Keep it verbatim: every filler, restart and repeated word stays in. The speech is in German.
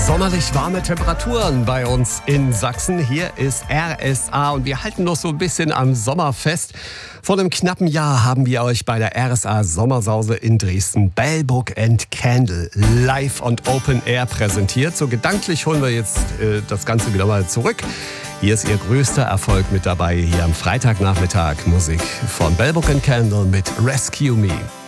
Sommerlich warme Temperaturen bei uns in Sachsen. Hier ist R S A und wir halten noch so ein bisschen am Sommer fest. Vor einem knappen Jahr haben wir euch bei der R S A Sommersause in Dresden Bell Book and Candle live und Open Air präsentiert. So gedanklich holen wir jetzt äh, das Ganze wieder mal zurück. Hier ist ihr größter Erfolg mit dabei, hier am Freitagnachmittag. Musik von Bell Book and Candle mit Rescue Me.